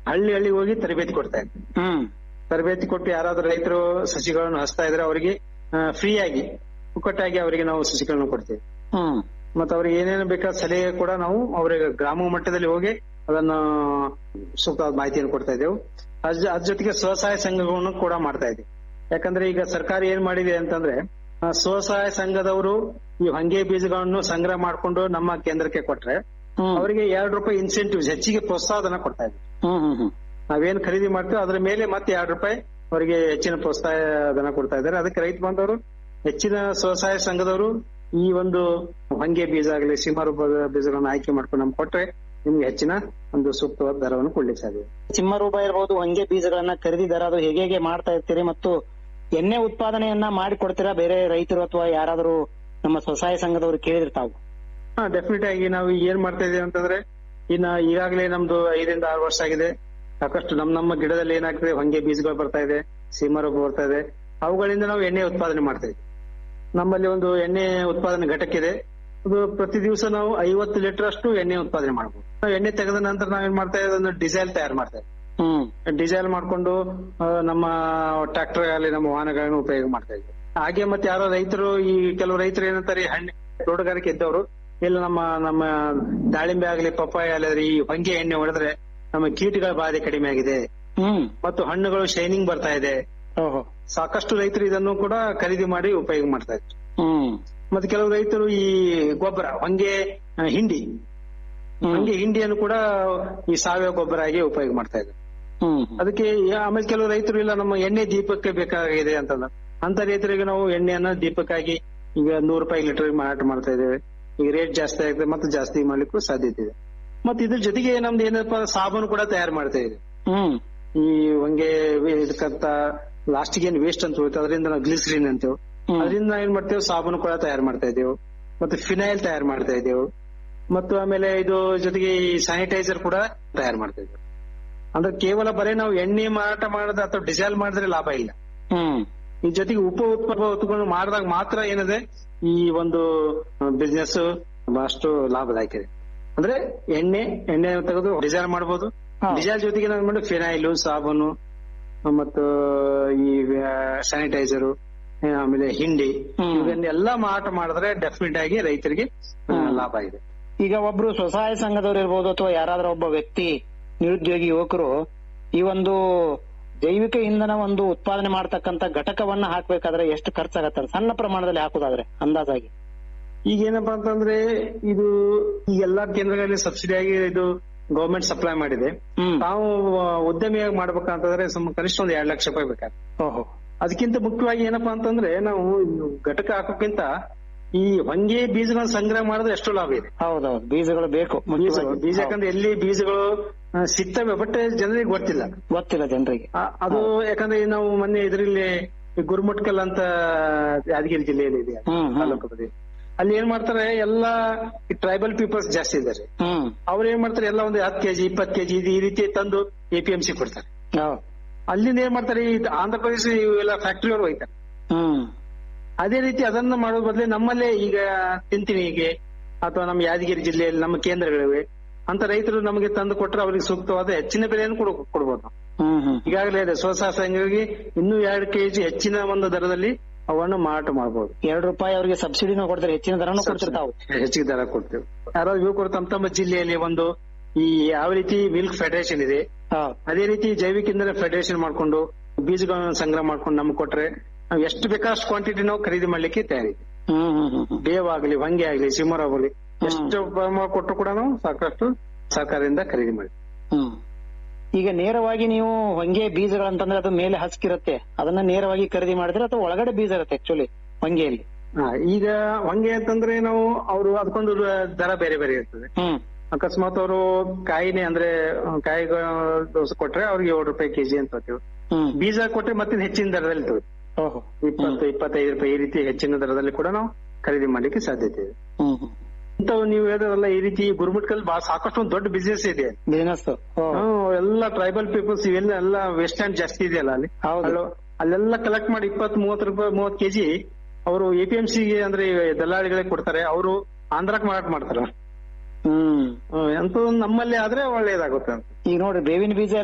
ಹಳ್ಳಿ ಹಳ್ಳಿ ಹೋಗಿ ತರಬೇತಿ ಕೊಡ್ತಾ ಇದ್ವಿ. ತರಬೇತಿ ಕೊಟ್ಟು ಯಾರಾದ್ರೂ ರೈತರು ಸಸಿಗಳನ್ನು ಹಚ್ತಾ ಇದ್ರೆ ಅವರಿಗೆ ಫ್ರೀ ಆಗಿ ಪುಕ್ಕಟ್ಟಾಗಿ ಅವರಿಗೆ ನಾವು ಸಸಿಗಳನ್ನು ಕೊಡ್ತೇವೆ. ಮತ್ತೆ ಅವ್ರಿಗೆ ಏನೇನು ಬೇಕಾದ ಸಲಹೆ ಕೂಡ ನಾವು ಅವರಿಗೆ ಗ್ರಾಮ ಮಟ್ಟದಲ್ಲಿ ಹೋಗಿ ಅದನ್ನ ಸೂಕ್ತವಾದ ಮಾಹಿತಿಯನ್ನು ಕೊಡ್ತಾ ಇದ್ದೇವೆ. ಅದ್ರ ಜೊತೆಗೆ ಸ್ವಸಹಾಯ ಸಂಘಗಳನ್ನು ಕೂಡ ಮಾಡ್ತಾ ಇದ್ದೀವಿ. ಯಾಕಂದ್ರೆ ಈಗ ಸರ್ಕಾರ ಏನ್ ಮಾಡಿದೆ ಅಂತಂದ್ರೆ ಸ್ವಸಹಾಯ ಸಂಘದವರು ಈ ಹೊಂಗೆ ಬೀಜಗಳನ್ನು ಸಂಗ್ರಹ ಮಾಡ್ಕೊಂಡು ನಮ್ಮ ಕೇಂದ್ರಕ್ಕೆ ಕೊಟ್ರೆ ಅವರಿಗೆ ₹2 ಇನ್ಸೆಂಟಿವ್ಸ್ ಹೆಚ್ಚಿಗೆ ಪ್ರೋತ್ಸಾಹಧನ ಕೊಡ್ತಾ ಇದ್ದೀವಿ. ನಾವೇನ್ ಖರೀದಿ ಮಾಡ್ತೀವಿ ಅದ್ರ ಮೇಲೆ ಮತ್ತೆ ₹2 ಅವರಿಗೆ ಹೆಚ್ಚಿನ ಪ್ರೋತ್ಸಾಹ ಧನ ಕೊಡ್ತಾ ಇದ್ದಾರೆ. ಅದಕ್ಕೆ ರೈತ ಬಾಂಧವರು ಹೆಚ್ಚಿನ ಸ್ವಸಹಾಯ ಸಂಘದವರು ಈ ಒಂದು ಹೊಂಗೆ ಬೀಜ ಆಗಲಿ ಸಿಂಹರೂಪ ಬೀಜಗಳನ್ನು ಆಯ್ಕೆ ಮಾಡ್ಕೊಂಡು ನಮ್ಗೆ ಕೊಟ್ರೆ ನಿಮ್ಗೆ ಹೆಚ್ಚಿನ ಒಂದು ಸೂಕ್ತವಾದ ದರವನ್ನು ಕೊಡ್ಲಿಕ್ಕೆ ಸಾಧ್ಯ. ಸಿಂಹರೂಪ ಇರಬಹುದು ಹೊಂಗೆ ಬೀಜಗಳನ್ನ ಖರೀದಿ ದರ ಅದು ಹೇಗೆ ಮಾಡ್ತಾ ಇರ್ತೀರಿ ಮತ್ತು ಎಣ್ಣೆ ಉತ್ಪಾದನೆಯನ್ನ ಮಾಡಿ ಕೊಡ್ತೀರಾ ಬೇರೆ ರೈತರು ಅಥವಾ ಯಾರಾದರೂ ನಮ್ಮ ಸ್ವಸಹಾಯ ಸಂಘದವರು ಕೇಳಿದಿರ್ತಾವ? ಡೆಫಿನೆಟ್ ಆಗಿ ನಾವು ಏನ್ ಮಾಡ್ತಾ ಇದೀವಿ ಅಂತಂದ್ರೆ ಈಗಾಗಲೇ ನಮ್ದು 5 ರಿಂದ 6 ವರ್ಷ ಆಗಿದೆ. ಸಾಕಷ್ಟು ನಮ್ಮ ಗಿಡದಲ್ಲಿ ಏನಾಗ್ತದೆ ಹೊಂಗೆ ಬೀಜಗಳು ಬರ್ತಾ ಇದೆ, ಸಿಂಹರೂಪ ಬರ್ತಾ ಇದೆ. ಅವುಗಳಿಂದ ನಾವು ಎಣ್ಣೆ ಉತ್ಪಾದನೆ ಮಾಡ್ತಾ ಇದ್ದೀವಿ. ನಮ್ಮಲ್ಲಿ ಒಂದು ಎಣ್ಣೆ ಉತ್ಪಾದನೆ ಘಟಕ ಇದೆ. ಅದು ಪ್ರತಿ ದಿವಸ ನಾವು 50 ಲೀಟರ್ ಅಷ್ಟು ಎಣ್ಣೆ ಉತ್ಪಾದನೆ ಮಾಡಬಹುದು. ಎಣ್ಣೆ ತೆಗೆದ ನಂತರ ನಾವೇನ್ ಮಾಡ್ತಾ ಇದ್ದೀವಿ, ಡಿಸೈಲ್ ತಯಾರು ಮಾಡ್ತಾ ಇದ್ದೀವಿ. ಡಿಸೈಲ್ ಮಾಡ್ಕೊಂಡು ನಮ್ಮ ಟ್ರಾಕ್ಟರ್ ಆಗಲಿ ನಮ್ಮ ವಾಹನಗಳನ್ನು ಉಪಯೋಗ ಮಾಡ್ತಾ ಇದ್ದೀವಿ. ಹಾಗೆ ಮತ್ತೆ ಯಾರೋ ರೈತರು ಕೆಲವು ರೈತರು ಏನಂತಾರೆ ಹಣ್ಣು ತೋಟಗಾರಿಕೆ ಇದ್ದವರು ಇಲ್ಲ ನಮ್ಮ ದಾಳಿಂಬೆ ಆಗಲಿ ಪಪ್ಪಾಯ ಆಗಲಿ ಈ ಹೊಂಗೆ ಎಣ್ಣೆ ಹೊಡೆದ್ರೆ ನಮ್ಮ ಕೀಟಗಳ ಬಾಧೆ ಕಡಿಮೆ ಆಗಿದೆ ಮತ್ತು ಹಣ್ಣುಗಳು ಶೈನಿಂಗ್ ಬರ್ತಾ ಇದೆ. ಸಾಕಷ್ಟು ರೈತರು ಇದನ್ನು ಕೂಡ ಖರೀದಿ ಮಾಡಿ ಉಪಯೋಗ ಮಾಡ್ತಾ ಇದ್ರು. ಮತ್ತೆ ಕೆಲವು ರೈತರು ಈ ಗೊಬ್ಬರ ಹೊಂಗೆ ಹಿಂಡಿಯನ್ನು ಕೂಡ ಈ ಸಾವಯವ ಗೊಬ್ಬರ ಆಗಿ ಉಪಯೋಗ ಮಾಡ್ತಾ ಇದ್ರು. ಅದಕ್ಕೆ ಆಮೇಲೆ ಕೆಲವು ರೈತರು ಇಲ್ಲ ನಮ್ಮ ಎಣ್ಣೆ ದೀಪಕ್ಕೆ ಬೇಕಾಗಿದೆ ಅಂತಂದ್ರೆ ಅಂತ ರೈತರಿಗೆ ನಾವು ಎಣ್ಣೆಯನ್ನ ದೀಪಕ್ಕಾಗಿ ಈಗ ₹100 ಲೀಟರ್ ಮಾರಾಟ ಮಾಡ್ತಾ ಇದ್ದೇವೆ. ಈಗ ರೇಟ್ ಜಾಸ್ತಿ ಆಗಿದೆ ಮತ್ತೆ ಜಾಸ್ತಿ ಮಾಡ್ಲಿಕ್ಕೂ ಸಾಧ್ಯತೆ ಇದೆ. ಮತ್ತೆ ಇದ್ರ ಜೊತೆಗೆ ನಮ್ದು ಏನಪ್ಪಾ ಸಾಬೂನು ಕೂಡ ತಯಾರು ಮಾಡ್ತಾ ಇದ್ದೀವಿ. ಈ ಹೊಂಗೆ ಇದಕ್ಕಂತ ಲಾಸ್ಟಿಗೆ ಏನ್ ವೇಸ್ಟ್ ಅಂತ ಹೋಗುತ್ತೆ ಅದರಿಂದ ನಾವು ಗ್ಲಿಸರಿನ್ ಅಂತೇವೆ. ಅದರಿಂದ ಏನ್ ಮಾಡ್ತೇವೆ ಸಾಬೂನು ಕೂಡ ತಯಾರು ಮಾಡ್ತಾ ಇದ್ದೇವೆ. ಮತ್ತೆ ಫಿನೈಲ್ ತಯಾರು ಮಾಡ್ತಾ ಇದ್ದೇವೆ. ಮತ್ತು ಆಮೇಲೆ ಇದು ಜೊತೆಗೆ ಈ ಸ್ಯಾನಿಟೈಸರ್ ಕೂಡ ತಯಾರು ಮಾಡ್ತಾ ಇದ್ದೇವೆ. ಅಂದ್ರೆ ಕೇವಲ ಬರೀ ನಾವು ಎಣ್ಣೆ ಮಾರಾಟ ಮಾಡೋದು ಅಥವಾ ಡಿಸೈಲ್ ಮಾಡಿದ್ರೆ ಲಾಭ ಇಲ್ಲ. ಈ ಜೊತೆಗೆ ಉತ್ಪನ್ನ ಮಾಡಿದಾಗ ಮಾತ್ರ ಏನಿದೆ ಈ ಒಂದು ಬಿಸ್ನೆಸ್ ಬಹಳಷ್ಟು ಲಾಭದಾಯಕ ಇದೆ. ಅಂದ್ರೆ ಎಣ್ಣೆ ತೆಗೆದು ಡಿಸೈಲ್ ಮಾಡಬಹುದು. ಡಿಸೈಲ್ ಜೊತೆಗೆ ನಾವು ಮಾಡಿ ಫಿನೈಲು, ಸಾಬೂನು ಮತ್ತು ಈ ಸ್ಯಾನಿಟೈಸರು ಆಮೇಲೆ ಹಿಂಡಿ ಇವನ್ನೆಲ್ಲ ಮಾರಾಟ ಮಾಡಿದ್ರೆ ಡೆಫಿನೆಟ್ ಆಗಿ ರೈತರಿಗೆ ಲಾಭ ಇದೆ. ಈಗ ಒಬ್ರು ಸ್ವಸಹಾಯ ಸಂಘದವ್ರು ಇರ್ಬೋದು ಅಥವಾ ಯಾರಾದ್ರೂ ಒಬ್ಬ ವ್ಯಕ್ತಿ ನಿರುದ್ಯೋಗಿ ಯುವಕರು ಈ ಒಂದು ಜೈವಿಕ ಇಂಧನ ಒಂದು ಉತ್ಪಾದನೆ ಮಾಡ್ತಕ್ಕಂತ ಘಟಕವನ್ನ ಹಾಕ್ಬೇಕಾದ್ರೆ ಎಷ್ಟು ಖರ್ಚಾಗತ್ತೆ ಸಣ್ಣ ಪ್ರಮಾಣದಲ್ಲಿ ಹಾಕೋದಾದ್ರೆ ಅಂದಾಜಾಗಿ? ಈಗ ಏನಪ್ಪಾ ಅಂತಂದ್ರೆ ಇದು ಈ ಎಲ್ಲಾ ಕೇಂದ್ರಗಳಲ್ಲಿ ಸಬ್ಸಿಡಿ ಆಗಿ ಇದು ಗವರ್ಮೆಂಟ್ ಸಪ್ಲೈ ಮಾಡಿದೆ. ತಾವು ಉದ್ಯಮಿಯಾಗಿ ಮಾಡ್ಬೇಕಂತಂದ್ರೆ ಕನಿಷ್ಠ ಒಂದು ₹2 ಲಕ್ಷ ಬೇಕಾಗ್ತದೆ. ಅದಕ್ಕಿಂತ ಮುಖ್ಯವಾಗಿ ಏನಪ್ಪಾ ಅಂತಂದ್ರೆ ನಾವು ಘಟಕ ಹಾಕೋಕ್ಕಿಂತ ಈ ಹೊಂಗೆ ಬೀಜಗಳನ್ನ ಸಂಗ್ರಹ ಮಾಡಿದ್ರೆ ಎಷ್ಟು ಲಾಭ ಇದೆ. ಹೌದೌದು, ಬೀಜಗಳು ಬೇಕು. ಬೀಜ ಯಾಕಂದ್ರೆ ಎಲ್ಲಿ ಬೀಜಗಳು ಸಿಗ್ತವೆ ಬಟ್ ಜನರಿಗೆ ಗೊತ್ತಿಲ್ಲ ಜನರಿಗೆ ಅದು. ಯಾಕಂದ್ರೆ ನಾವು ಮೊನ್ನೆ ಇದರಲ್ಲಿ ಗುರುಮಟ್ಕಲ್ ಅಂತ ಯಾದಗಿರಿ ಜಿಲ್ಲೆಯಲ್ಲಿ ಇದೆ ತಾಲೂಕು ಬದಿ. ಅಲ್ಲಿ ಏನ್ ಮಾಡ್ತಾರೆ ಎಲ್ಲಾ ಟ್ರೈಬಲ್ ಪೀಪಲ್ಸ್ ಜಾಸ್ತಿ ಇದ್ದಾರೆ. ಅವ್ರು ಏನ್ ಮಾಡ್ತಾರೆ ಎಲ್ಲ ಒಂದು 10 ಕೆಜಿ 20 ಕೆಜಿ ಈ ರೀತಿ ತಂದು APMC ಕೊಡ್ತಾರೆ. ಅಲ್ಲಿಂದ ಏನ್ ಮಾಡ್ತಾರೆ ಈ ಆಂಧ್ರ ಪ್ರದೇಶ ಇವೆಲ್ಲ ಫ್ಯಾಕ್ಟರಿ ಅವರು ಹೋಯ್ತಾರೆ. ಅದೇ ರೀತಿ ಅದನ್ನ ಮಾಡೋ ಬದಲೇ ನಮ್ಮಲ್ಲೇ ಈಗ ತಿಂತಿಣಿಗೆ ಅಥವಾ ನಮ್ಮ ಯಾದಗಿರಿ ಜಿಲ್ಲೆಯಲ್ಲಿ ನಮ್ಮ ಕೇಂದ್ರಗಳಿವೆ ಅಂತ ರೈತರು ನಮಗೆ ತಂದು ಕೊಟ್ಟರೆ ಅವರಿಗೆ ಸೂಕ್ತವಾದ ಹೆಚ್ಚಿನ ಬೆಲೆಯನ್ನು ಕೊಡ್ಬೋದು. ಈಗಾಗಲೇ ಇದೆ ಸ್ವಸಹಾಯ ಸಂಘಗಳಿಗೆ ಇನ್ನೂ 2 ಕೆಜಿ ಹೆಚ್ಚಿನ ಒಂದು ದರದಲ್ಲಿ ಅವನ್ನು ಮಾರಾಟ ಮಾಡಬಹುದು. ₹2 ಅವರಿಗೆ ಸಬ್ಸಿಡಿನೂ ಕೊಡ್ತಾರೆ, ಹೆಚ್ಚಿನ ದರನೂ ಕೊಡ್ತಿರ್ತಾವೆ. ಹೆಚ್ಚಿಗೆ ದರ ಕೊಡ್ತೇವೆ. ಯಾರಾದ್ರೂ ಯುವಕರು ತಮ್ಮ ಜಿಲ್ಲೆಯಲ್ಲಿ ಒಂದು ಈ ಯಾವ ರೀತಿ ಮಿಲ್ಕ್ ಫೆಡರೇಷನ್ ಇದೆ ಅದೇ ರೀತಿ ಜೈವಿಕ ಇಂಧನ ಫೆಡರೇಷನ್ ಮಾಡ್ಕೊಂಡು ಬೀಜಗಳನ್ನು ಸಂಗ್ರಹ ಮಾಡ್ಕೊಂಡು ನಮ್ಗೆ ಕೊಟ್ರೆ ನಾವು ಎಷ್ಟು ಬೇಕಾದಷ್ಟು ಕ್ವಾಂಟಿಟಿ ನಾವು ಖರೀದಿ ಮಾಡ್ಲಿಕ್ಕೆ ತಯಾರಿದೆ. ಬೇವಾಗ್ಲಿ ಹೊಂಗೆ ಆಗ್ಲಿ ಸಿಂಹರಾಗಲಿ ಎಷ್ಟು ಪ್ರಮಾಣ ಕೊಟ್ಟರು ಕೂಡ ನಾವು ಸಾಕಷ್ಟು ಸರ್ಕಾರದಿಂದ ಖರೀದಿ ಮಾಡಿ. ಈಗ ನೇರವಾಗಿ ನೀವು ಹೊಂಗೆ ಬೀಜಗಳಂತಂದ್ರೆ ಅದು ಮೇಲೆ ಹಸ್ಕಿರುತ್ತೆ, ಅದನ್ನ ನೇರವಾಗಿ ಖರೀದಿ ಮಾಡಿದ್ರೆ ಅಥವಾ ಒಳಗಡೆ ಬೀಜ ಇರುತ್ತೆ ಆಕ್ಚುಲಿ ಹೊಂಗೆಯಲ್ಲಿ? ಈಗ ಹೊಂಗೆ ಅಂತಂದ್ರೆ ನಾವು ಅವರು ಅದಕ್ಕೊಂದು ದರ ಬೇರೆ ಬೇರೆ ಇರ್ತದೆ. ಅಕಸ್ಮಾತ್ ಅವರು ಕಾಯಿನೇ ಅಂದ್ರೆ ಕಾಯಿಗಳು ಕೊಟ್ರೆ ಅವ್ರಿಗೆ ₹7 ಕೆಜಿ ಅಂತ ಹೇಳ್ತೀವಿ. ಬೀಜ ಕೊಟ್ರೆ ಮತ್ತೆ ಹೆಚ್ಚಿನ ದರದಲ್ಲಿ ಇರ್ತದೆ, ₹20-25 ಈ ರೀತಿ ಹೆಚ್ಚಿನ ದರದಲ್ಲಿ ಕೂಡ ನಾವು ಖರೀದಿ ಮಾಡ್ಲಿಕ್ಕೆ ಸಾಧ್ಯತೆ ಇದೆ. ಇಂಥವು ನೀವು ಹೇಳಿದ್ರಲ್ಲ ಈ ರೀತಿ ಗುರುಮಟ್ಕಲ್ ಸಾಕಷ್ಟು ಒಂದು ದೊಡ್ಡ ಬಿಸ್ನೆಸ್ ಇದೆ. ಎಲ್ಲ ಟ್ರೈಬಲ್ ಪೀಪಲ್ಸ್ ಇವೆಲ್ಲ ವೆಸ್ಟ್ ಹ್ಯಾಂಡ್ ಜಾಸ್ತಿ ಇದೆಯಲ್ಲ ಅಲ್ಲಿ, ಅಲ್ಲೆಲ್ಲ ಕಲೆಕ್ಟ್ ಮಾಡಿ ₹20-30 ಕೆಜಿ ಅವರು APMCಗೆ ಅಂದ್ರೆ ದಲ್ಲಾಳಿಗಳಿಗೆ ಕೊಡ್ತಾರೆ. ಅವರು ಆಂಧ್ರಕ್ಕೆ ಮಾರಾಟ ಮಾಡ್ತಾರ. ಎಂತ ನಮ್ಮಲ್ಲಿ ಆದ್ರೆ ಒಳ್ಳೇದಾಗುತ್ತೆ ಅಂತ. ಈಗ ನೋಡಿ ಬೇವಿನ ಬೀಜ